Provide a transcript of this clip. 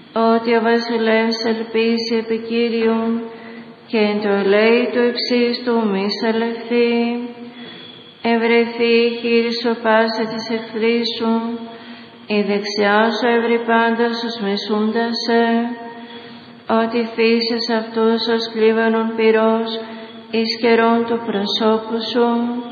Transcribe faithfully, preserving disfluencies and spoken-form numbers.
ότι ο βασιλεύς ελπίσει επί Κύριου και εν το ελέη του εξής του μη σαλευθεί. Ευρεθεί η χείρη σου πάσα της εχθρής σου, η δεξιά σου εύρη πάντα στους μισούντας σε, ότι φύσες αυτούς ως κλίβανον πυρός εις καιρόν του προσώπου σου.